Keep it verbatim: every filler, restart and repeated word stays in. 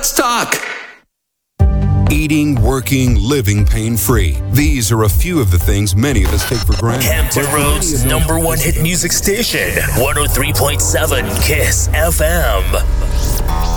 Let's talk. Eating, working, living pain-free. These are a few of the things many of us take for granted. Hampton Roads' number one hit music station, one oh three point seven KISS F M.